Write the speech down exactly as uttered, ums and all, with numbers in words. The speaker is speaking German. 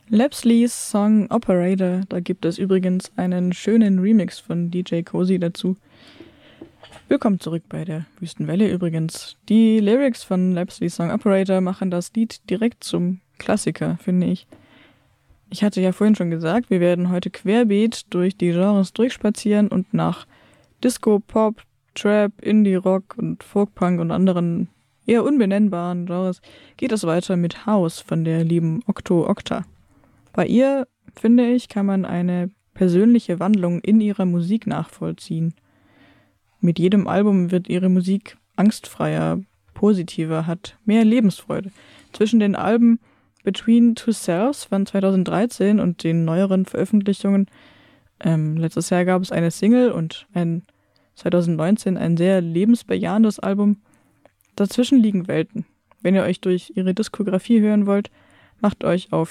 Lapsleys Song Operator, da gibt es übrigens einen schönen Remix von D J Cozy dazu. Willkommen zurück bei der Wüstenwelle übrigens. Die Lyrics von Lapsleys Song Operator machen das Lied direkt zum Klassiker, finde ich. Ich hatte ja vorhin schon gesagt, wir werden heute querbeet durch die Genres durchspazieren und nach Disco, Pop, Trap, Indie-Rock und Folkpunk und anderen eher unbenennbaren Genres geht es weiter mit House von der lieben Octo Octa. Bei ihr, finde ich, kann man eine persönliche Wandlung in ihrer Musik nachvollziehen. Mit jedem Album wird ihre Musik angstfreier, positiver, hat mehr Lebensfreude. Zwischen den Alben Between Two Selves von zweitausenddreizehn und den neueren Veröffentlichungen, ähm, letztes Jahr gab es eine Single und ein zweitausendneunzehn ein sehr lebensbejahendes Album. Dazwischen liegen Welten. Wenn ihr euch durch ihre Diskografie hören wollt, macht euch auf